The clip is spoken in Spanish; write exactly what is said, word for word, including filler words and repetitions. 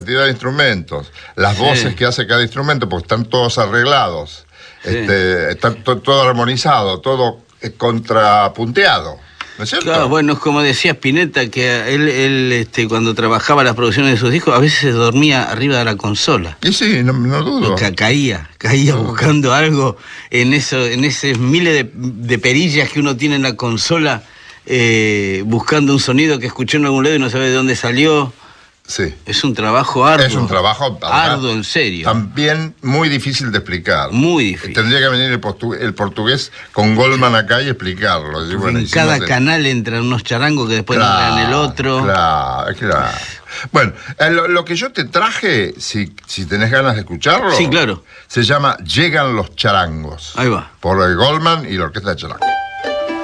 cantidad de instrumentos, las sí. voces que hace cada instrumento, porque están todos arreglados, sí. este, está to, todo armonizado, todo contrapunteado, ¿no es cierto? Claro, bueno, es como decía Spinetta, que él, él este, cuando trabajaba las producciones de sus discos, a veces se dormía arriba de la consola. Y sí, no, no dudo. Ca caía, caía no. buscando algo en eso, en esos miles de, de perillas que uno tiene en la consola, eh, buscando un sonido que escuchó en algún lado y no sabe de dónde salió. Sí. Es un trabajo arduo. Es un trabajo arduo, en serio. También muy difícil de explicar. Muy difícil. Tendría que venir el, portu el portugués con Goldman acá y explicarlo. Y bueno, en cada el... canal entran unos charangos que después claro, entran en el otro. Claro, claro. Bueno, eh, lo, lo que yo te traje, si, si tenés ganas de escucharlo. Sí, claro. Se llama Llegan los charangos. Ahí va. Por el Goldman y la Orquesta de Charangos.